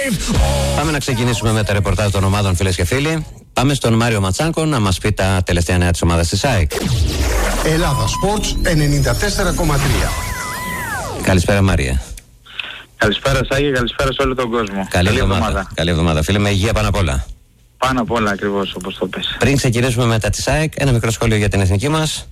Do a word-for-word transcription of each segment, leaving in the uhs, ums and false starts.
Πάμε να ξεκινήσουμε με τα ρεπορτάζ των ομάδων, φίλες και φίλοι. Πάμε στον Μάριο Ματσάνκο να μας πει τα τελευταία νέα της ομάδας της ΑΕΚ. Ελλάδα Sports ενενήντα τέσσερα κόμμα τρία. Καλησπέρα, Μάρια. Καλησπέρα, Σάγη, καλησπέρα σε όλο τον κόσμο. Καλή, Καλή εβδομάδα. εβδομάδα. Καλή εβδομάδα, φίλε, με υγεία πάνω απ' όλα. Πάνω απ' όλα, ακριβώς όπως το πες. Πριν ξεκινήσουμε με τα της ΑΕΚ, ένα μικρό σχόλιο για την εθνική μας.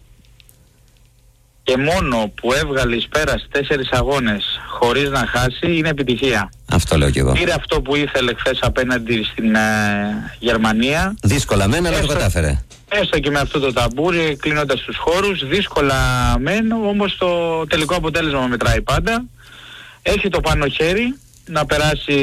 Και μόνο που έβγαλε εις πέρας τέσσερις αγώνες χωρίς να χάσει είναι επιτυχία. Αυτό λέω κι εγώ. Πήρε αυτό που ήθελε χθες απέναντι στην ε, Γερμανία. Δύσκολα μεν, αλλά το κατάφερε. Έστω και με αυτό το ταμπούρι, κλείνοντας τους χώρους. Δύσκολα μεν, όμως το τελικό αποτέλεσμα μετράει πάντα. Έχει το πάνω χέρι να περάσει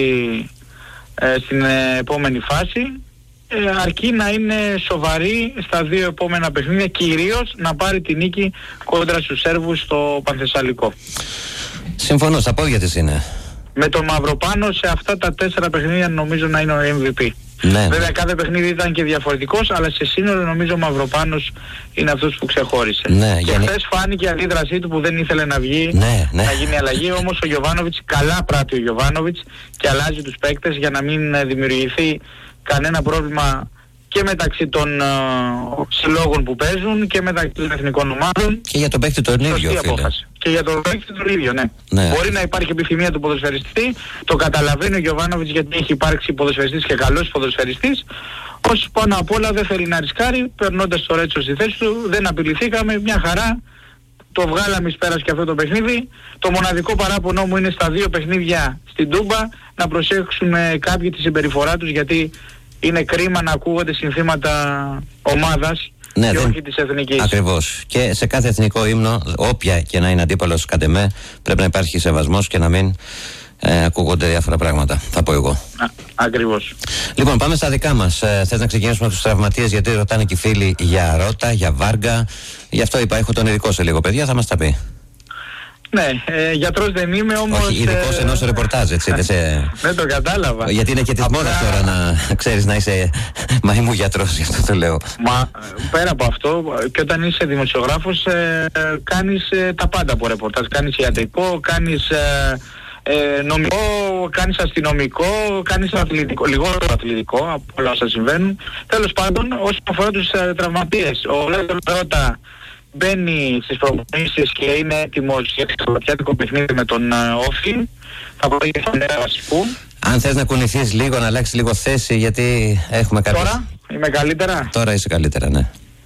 ε, στην ε, επόμενη φάση. Ε, αρκεί να είναι σοβαρή στα δύο επόμενα παιχνίδια, κυρίως να πάρει τη νίκη κόντρα στους Σέρβους στο Πανθεσσαλικό. Συμφωνώ, στα πόδια της είναι. Με τον Μαυροπάνο σε αυτά τα τέσσερα παιχνίδια νομίζω να είναι ο εμ βι πι. Ναι. Βέβαια κάθε παιχνίδι ήταν και διαφορετικός, αλλά σε σύνολο νομίζω ο Μαυροπάνος είναι αυτός που ξεχώρισε. Ναι, και για... χθες φάνηκε η αντίδρασή του που δεν ήθελε να βγει, ναι, ναι. να γίνει αλλαγή, όμως ο Γιοβάνοβιτς, καλά πράττει ο Γιοβάνοβιτς και αλλάζει τους παίκτες για να μην δημιουργηθεί κανένα πρόβλημα και μεταξύ των uh, συλλόγων που παίζουν και μεταξύ των εθνικών ομάδων. Και για τον παίκτη τον ίδιο, φίλε. Και για τον παίκτη τον ίδιο, ναι. ναι. Μπορεί να υπάρχει επιθυμία του ποδοσφαιριστή, το καταλαβαίνει ο Γιοβάνοβιτς γιατί έχει υπάρξει ποδοσφαιριστής και καλός ποδοσφαιριστής. Όσο πάνω απ' όλα δεν θέλει να ρισκάρει, περνώντας το Ρέτσο στη θέση του, δεν απειληθήκαμε, μια χαρά. Το βγάλαμε εις πέρας και αυτό το παιχνίδι. Το μοναδικό παράπονο μου είναι στα δύο παιχνίδια στην Τούμπα να προσέξουμε κάποιοι τη συμπεριφορά τους, γιατί είναι κρίμα να ακούγονται συνθήματα ομάδας ναι, και δεν... όχι της εθνικής. Ακριβώς. Και σε κάθε εθνικό ύμνο, όποια και να είναι αντίπαλος κατ' εμέ, πρέπει να υπάρχει σεβασμός και να μην ε, ακούγονται διάφορα πράγματα, θα πω εγώ. Α, ακριβώς. Λοιπόν, πάμε στα δικά μας. Ε, θες να ξεκινήσουμε με τους τραυματίες, γιατί ρωτάνε και οι φίλοι για Ρώτα, για Βάργα. Γι' αυτό είπα, έχω τον ειδικό σε λίγο, παιδιά, θα μας τα πει. Ναι, ε, γιατρός δεν είμαι, όμως... Όχι, ειδικός ενός ρεπορτάζ, έτσι, δεν σε... Δεν το κατάλαβα. Γιατί είναι και της Απλά... μόδας τώρα να ξέρεις να είσαι μαϊμού γιατρός, γι' αυτό το λέω. Μα πέρα από αυτό, και όταν είσαι δημοσιογράφος, ε, κάνεις ε, τα πάντα από ρεπορτάζ. Κάνεις ιατρικό, κάνεις ε, ε, νομικό, κάνεις αστυνομικό, κάνεις αθλητικό, λιγότερο αθλητικό από όλα όσα συμβαίνουν. Τέλος πάντων, όσον αφορά τους ε, τραυματίες, ο Λέζερ Ρώτα μπαίνει στις προπονήσεις και είναι έτοιμος για το Σαββατιάτικο παιχνίδι με τον uh, Όφη. Θα πω και φανέρα βασικού. Αν θες να κουνηθείς λίγο, να αλλάξεις λίγο θέση, γιατί έχουμε κάποιες... Τώρα είμαι καλύτερα. Τώρα είσαι καλύτερα, ναι.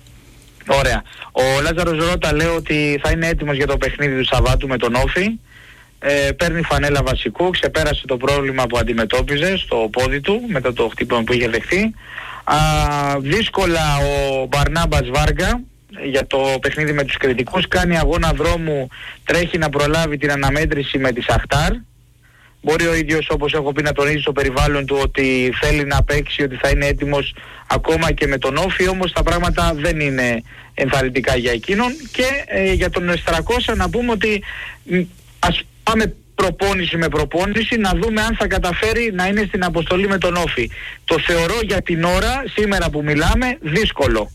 Ωραία. Ο Λάζαρος Ρώτα λέει ότι θα είναι έτοιμος για το παιχνίδι του Σαββάτου με τον Όφη. Ε, παίρνει φανέλα βασικού, ξεπέρασε το πρόβλημα που αντιμετώπιζε στο πόδι του μετά το χτύπημα που είχε δεχθεί. Α, δύσκολα ο Μπαρνάμπας Βάργα για το παιχνίδι με τους κριτικούς, κάνει αγώνα δρόμου, τρέχει να προλάβει την αναμέτρηση με τη Σαχτάρ. Μπορεί ο ίδιος, όπως έχω πει, να τονίζει στο περιβάλλον του ότι θέλει να παίξει, ότι θα είναι έτοιμος ακόμα και με τον Όφη, όμως τα πράγματα δεν είναι ενθαρρυντικά για εκείνον. Και ε, για τον Εστρακόσα να πούμε ότι ας πάμε προπόνηση με προπόνηση να δούμε αν θα καταφέρει να είναι στην αποστολή με τον Όφη. Το θεωρώ για την ώρα, σήμερα που μιλάμε, δύσκολο.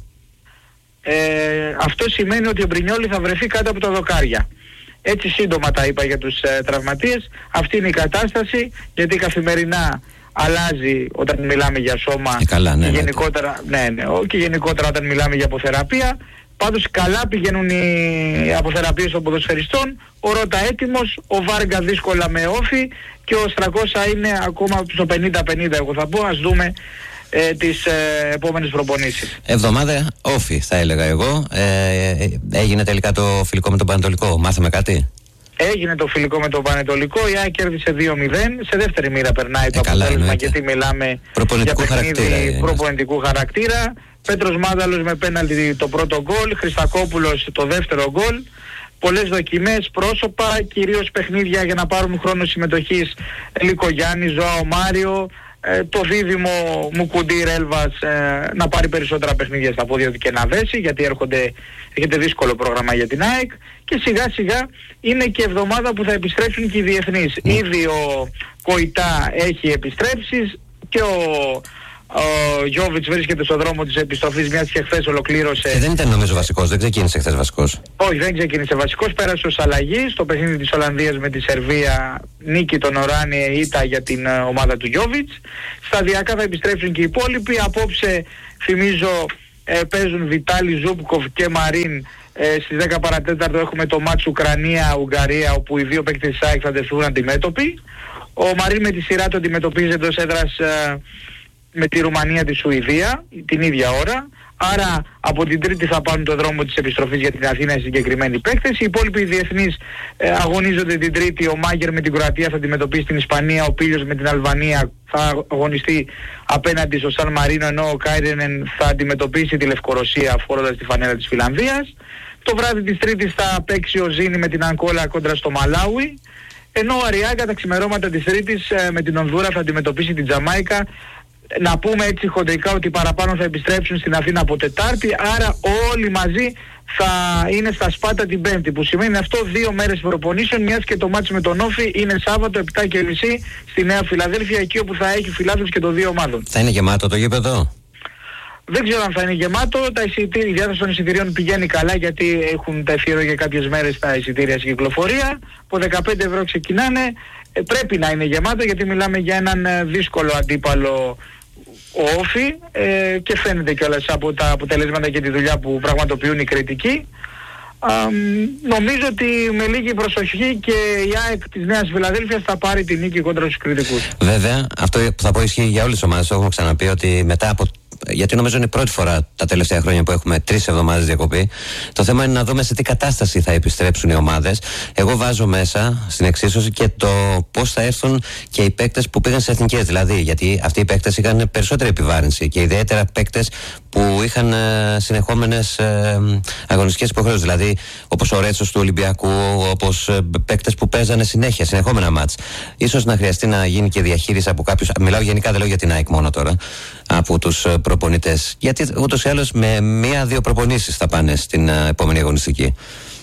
Ε, αυτό σημαίνει ότι ο Μπρινιόλι θα βρεθεί κάτω από τα δοκάρια. Έτσι σύντομα τα είπα για τους ε, τραυματίες. Αυτή είναι η κατάσταση, γιατί καθημερινά αλλάζει όταν μιλάμε για σώμα ε, καλά, ναι, και, ναι, γενικότερα, ναι, ναι, και γενικότερα όταν μιλάμε για αποθεραπεία. Πάντως καλά πηγαίνουν οι αποθεραπείες των ποδοσφαιριστών. Ο Ρώτα έτοιμος, ο Βάργα δύσκολα με Όφη και ο Στρακόσα είναι ακόμα στο πενήντα πενήντα, εγώ θα πω. Ας δούμε ε, τις ε, επόμενες προπονήσεις. Εβδομάδα Όφη θα έλεγα εγώ. ε, Έγινε τελικά το φιλικό με τον Πανετολικό, μάθαμε κάτι? Έγινε το φιλικό με τον Πανετολικό, η ΑΕΚ κέρδισε δύο μηδέν, σε δεύτερη μοίρα περνάει το ε, αποτέλεσμα, γιατί μιλάμε για παιχνίδι προπονητικού χαρακτήρα. Πέτρος Μάνταλος με πέναλτι το πρώτο γκολ, Χριστακόπουλος το δεύτερο γκολ. Πολλές δοκιμές, πρόσωπα, κυρίως παιχνίδια για να πάρουν χρόνο συμμετοχής Λίκο Γιάννη, Ζωάο Μάριο, ε, το δίδυμο Μουκουντή Ρέλβας ε, να πάρει περισσότερα παιχνίδια στα πόδια του και να δέσει, γιατί έρχονται, έχετε δύσκολο πρόγραμμα για την ΑΕΚ, και σιγά σιγά είναι και εβδομάδα που θα επιστρέψουν και οι διεθνείς. Mm. Ήδη ο Κοϊτά έχει επιστρέψει και ο Ο Γιόβιτς βρίσκεται στο δρόμο της επιστροφής, μιας και χθες ολοκλήρωσε. Και δεν ήταν νομίζω βασικός, δεν ξεκίνησε χθες βασικός. Όχι, δεν ξεκίνησε βασικός, πέρασε ως αλλαγή στο παιχνίδι της Ολλανδίας με τη Σερβία, νίκη των Οράνιε, ήττα για την uh, ομάδα του Γιόβιτς. Σταδιακά θα επιστρέψουν και οι υπόλοιποι. Απόψε, θυμίζω, ε, παίζουν Βιτάλι Ζούπκοφ και Μαρίν. Ε, στις δέκα παρά τέταρτο έχουμε το μάτς Ουκρανία-Ουγγαρία, όπου οι δύο παίκτες της ΑΕΚ θα τεθούν αντιμέτωποι. Ο Μαρίν με τη σειρά του αντιμετωπίζει εντός έδρας ε, με τη Ρουμανία τη Σουηδία την ίδια ώρα. Άρα από την Τρίτη θα πάρουν το δρόμο της επιστροφής για την Αθήνα οι συγκεκριμένοι παίκτες. Οι υπόλοιποι διεθνείς ε, αγωνίζονται την Τρίτη. Ο Μάγκερ με την Κροατία θα αντιμετωπίσει την Ισπανία. Ο Πίλιος με την Αλβανία θα αγωνιστεί απέναντι στο Σαν Μαρίνο, ενώ ο Κάιρενεν θα αντιμετωπίσει τη Λευκορωσία φορώντας τη φανέλα της Φιλανδίας. Το βράδυ της Τρίτης θα παίξει ο Ζήνη με την Αγκόλα κόντρα στο Μαλάουι. Ενώ ο Αριάγκα τα ξημερώματα της Τρίτης ε, με την Ονδούρα θα αντιμετωπίσει την Τζαμάικα. Να πούμε έτσι χοντρικά ότι παραπάνω θα επιστρέψουν στην Αθήνα από Τετάρτη, άρα όλοι μαζί θα είναι στα Σπάτα την Πέμπτη, που σημαίνει αυτό δύο μέρες προπονήσεων, μιας και το μάτς με τον Όφη είναι Σάββατο επτά και μισή στη Νέα Φιλαδέλφια, εκεί όπου θα έχει φιλάθλους και των δύο ομάδων. Θα είναι γεμάτο το γήπεδο? Δεν ξέρω αν θα είναι γεμάτο. Τα εισιτήρια, η διάθεση των εισιτηρίων πηγαίνει καλά, γιατί έχουν τα εφιερώ για κάποιες μέρες τα εισιτήρια στην κυκλοφορία. Από δεκαπέντε ευρώ ξεκινάνε. Ε, πρέπει να είναι γεμάτο, γιατί μιλάμε για έναν δύσκολο αντίπαλο, ο Όφη, ε, και φαίνεται κιόλας από τα αποτελέσματα και τη δουλειά που πραγματοποιούν οι κριτικοί. Α, νομίζω ότι με λίγη προσοχή και η ΑΕΚ της Νέας Φιλαδέλφειας θα πάρει την νίκη κόντρα στους κριτικούς. Βέβαια, αυτό που θα πω ισχύει για όλες τις ομάδες. Το έχουμε ξαναπεί ότι μετά από. Γιατί νομίζω είναι η πρώτη φορά τα τελευταία χρόνια που έχουμε τρεις εβδομάδες διακοπή. Το θέμα είναι να δούμε σε τι κατάσταση θα επιστρέψουν οι ομάδες. Εγώ βάζω μέσα στην εξίσωση και το πώς θα έρθουν και οι παίκτες που πήγαν σε εθνικές. Δηλαδή, γιατί αυτοί οι παίκτες είχαν περισσότερη επιβάρυνση και ιδιαίτερα παίκτες που είχαν ε, συνεχόμενες ε, αγωνιστικές υποχρεώσεις. Δηλαδή, όπως ο Ρέτσος του Ολυμπιακού, όπως ε, παίκτες που παίζανε συνέχεια, συνεχόμενα μάτς. Ίσως να χρειαστεί να γίνει και διαχείριση από κάποιους. Μιλάω γενικά, δεν λέω για την ΑΕΚ μόνο τώρα. Από τους ε, προπονητές. Γιατί ούτως ή άλλως με μία-δύο προπονήσεις θα πάνε στην ε, επόμενη αγωνιστική.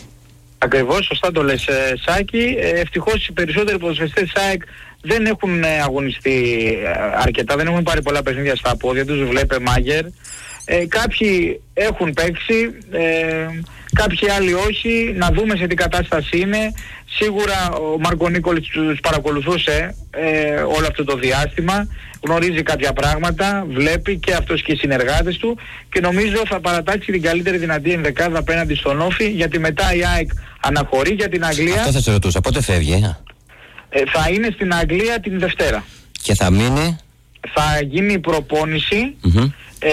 Ακριβώς, σωστά το λες, ε, Σάκη. Ε, ευτυχώς οι περισσότεροι ποδοσφαιριστές ΣΑΕΚ δεν έχουν ε, αγωνιστεί ε, αρκετά, δεν έχουν πάρει πολλά παιχνίδια στα πόδια τους, βλέπε Μάγκερ. Ε, κάποιοι έχουν παίξει, ε, κάποιοι άλλοι όχι. Να δούμε σε τι κατάσταση είναι. Σίγουρα ο Μάρκο Νίκολιτς τους παρακολουθούσε ε, όλο αυτό το διάστημα, γνωρίζει κάποια πράγματα, βλέπει και αυτός και οι συνεργάτες του, και νομίζω θα παρατάξει την καλύτερη δυνατή ενδεκάδα απέναντι στον Όφη, γιατί μετά η ΑΕΚ αναχωρεί για την Αγγλία. Αυτό θα σε ρωτούσα, πότε φεύγει? Ε, θα είναι στην Αγγλία την Δευτέρα. Και θα μείνει? Θα γίνει η προπόνηση, mm-hmm. ε,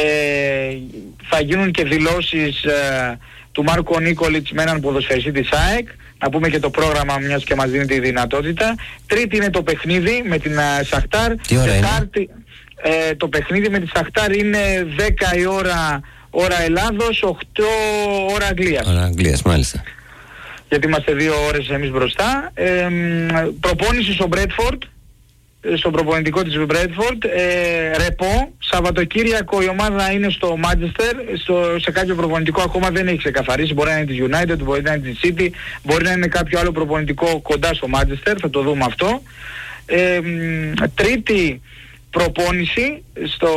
θα γίνουν και δηλώσεις ε, του Μάρκο Νίκολιτς με έναν ποδοσφαιριστή της ΑΕΚ. Να πούμε και το πρόγραμμα, μιας και μας δίνει τη δυνατότητα. Τρίτη είναι το παιχνίδι με την uh, Σαχτάρ. Τι ώρα Τετάρτη, είναι? Ε, το παιχνίδι με τη Σαχτάρ είναι δέκα η ώρα, ώρα Ελλάδος, οκτώ ώρα Αγγλίας. Ώρα Αγγλίας, μάλιστα. Γιατί είμαστε δύο ώρες εμείς μπροστά. Ε, προπόνηση στο Μπρέτφορντ, στον προπονητικό της Μπρέτφορντ, ε, ρεπό. Σαββατοκύριακο η ομάδα είναι στο Μάντσεστερ, σε κάποιο προπονητικό ακόμα δεν έχει ξεκαθαρίσει. Μπορεί να είναι της United, μπορεί να είναι της City, μπορεί να είναι κάποιο άλλο προπονητικό κοντά στο Μάντσεστερ, θα το δούμε αυτό. Ε, τρίτη προπόνηση στο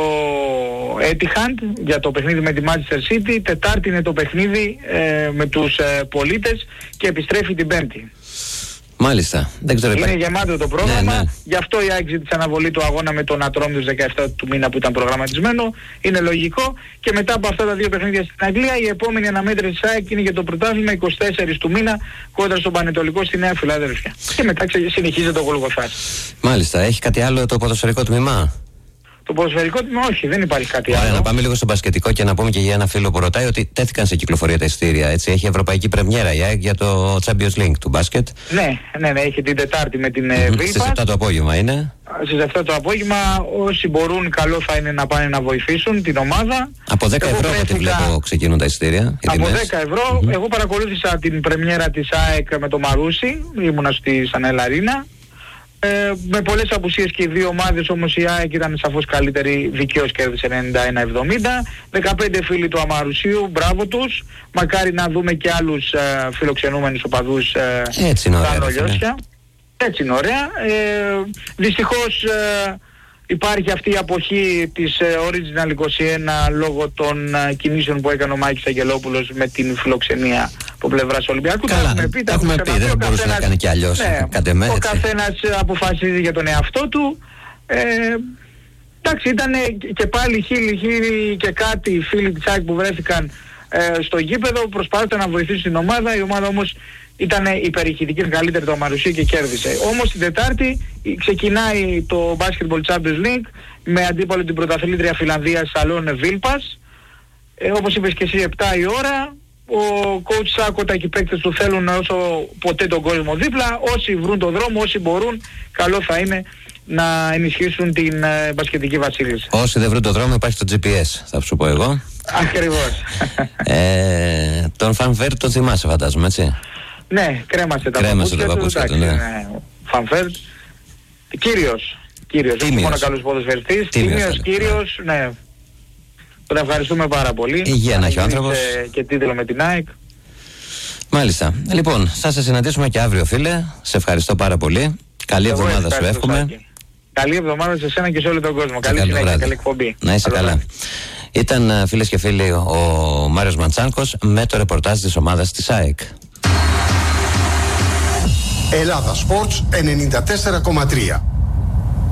Etihad για το παιχνίδι με τη Manchester City. Τετάρτη είναι το παιχνίδι ε, με τους ε, πολίτες και επιστρέφει την Πέμπτη. Μάλιστα. Δεν ξέρω, είναι υπάρχει... γεμάτο το πρόγραμμα. Ναι, ναι. Γι' αυτό η ΑΕΚ ζήτησε αναβολή του αγώνα με τον Ατρόμητος δεκαεπτά του μήνα που ήταν προγραμματισμένο. Είναι λογικό. Και μετά από αυτά τα δύο παιχνίδια στην Αγγλία, η επόμενη αναμέτρηση της ΑΕΚ είναι για το πρωτάθλημα εικοστή τέταρτη του μήνα κόντρα στον Πανετολικό στη Νέα Φιλαδέλφια. Και μετά συνεχίζεται το Γολγοθάς. Μάλιστα. Έχει κάτι άλλο το ποδοσφαιρικό τμήμα? Το ποδοσφαιρικό τμήμα όχι, δεν υπάρχει κάτι άλλο. Ωραία, να πάμε λίγο στο μπασκετικό και να πούμε και για ένα φίλο που ρωτάει ότι τέθηκαν σε κυκλοφορία τα εισιτήρια. Έτσι, έχει ευρωπαϊκή πρεμιέρα η ΑΕΚ για το Champions League του μπάσκετ. Ναι, ναι, ναι, έχει την Τετάρτη με την mm-hmm. Βίλπα. Στις επτά το απόγευμα είναι. Στις επτά το απόγευμα, όσοι μπορούν, καλό θα είναι να πάνε να βοηθήσουν την ομάδα. Από δέκα ευρώ από ό,τι βλέπω ξεκινούν τα εισιτήρια. Από δέκα ευρώ. Mm-hmm. Εγώ παρακολούθησα την πρεμιέρα της ΑΕΚ με το Μαρούσι, ήμουνα στη Σανέλα Αρίνα. Ε, με πολλές απουσίες και οι δύο ομάδες, όμως η ΑΕΚ ήταν σαφώς καλύτερη, δικαίως κέρδισε ενενήντα ένα εβδομήντα. δεκαπέντε φίλοι του Αμαρουσίου, μπράβο τους. Μακάρι να δούμε και άλλους ε, φιλοξενούμενους οπαδούς ε, έτσι είναι ωραία, Ολιώσια. Έτσι είναι ωραία. Ε, δυστυχώς ε, υπάρχει αυτή η αποχή της Original είκοσι ένα λόγω των κινήσεων που έκανε ο Μάκης Αγγελόπουλος με την φιλοξενία από πλευράς Ολυμπιακού. Καλά, τα έχουμε πει, τα έχουμε πει, δεν μπορούσε να κάνει κι αλλιώς. Ναι, ο καθένας αποφασίζει για τον εαυτό του. Ε, εντάξει, ήταν και πάλι χίλιοι χίλιοι και κάτι οι φίλοι της ΑΕΚ που βρέθηκαν ε, στο γήπεδο, προσπάθησαν να βοηθήσουν την ομάδα. Η ομάδα όμως ήταν υπερηχητική, καλύτερη το αμαρουσία και κέρδισε. Όμως την Τετάρτη ξεκινάει το Basketball Champions League με αντίπαλο την πρωταθλήτρια Φιλανδίας Σαλόνε Βίλπας. Ε, όπως είπες και εσύ, επτά η ώρα. Ο coach Σάκοτα και οι παίκτες του θέλουν όσο ποτέ τον κόσμο δίπλα. Όσοι βρουν τον δρόμο, όσοι μπορούν, καλό θα είναι να ενισχύσουν την ε, μπασκετική βασίλισσα. Όσοι δεν βρουν τον δρόμο, υπάρχει το τζι πι ες, θα σου πω εγώ. Ακριβώς. ε, τον Φανφέρτ τον θυμάσαι, φαντάζομαι, έτσι. Ναι, κρέμασε τα κρέμασε παπούτσια, παπούτσια του, ναι. ναι. Φανφέρτ, κύριος, κύριος, όχι μόνο καλός ποδοσφαιριστής, τίμιος, κύριος, ναι. Τον ευχαριστούμε πάρα πολύ. Υγεία να έχει ο άνθρωπος. Και τίτλο με την ΑΕΚ. Μάλιστα. Λοιπόν, θα σε συναντήσουμε και αύριο, φίλε. Σε ευχαριστώ πάρα πολύ. Καλή Εγώ εβδομάδα σου εύχομαι. Σάκη. Καλή εβδομάδα σε εσένα και σε όλο τον κόσμο. Καλή συνέχεια, καλή εκπομπή. Να είσαι καλά. καλά. Ήταν, φίλες και φίλοι, ο Μάριος Μαντσάνκος με το ρεπορτάζ της ομάδας της ΑΕΚ. Ελλάδα Sports ενενήντα τέσσερα κόμμα τρία.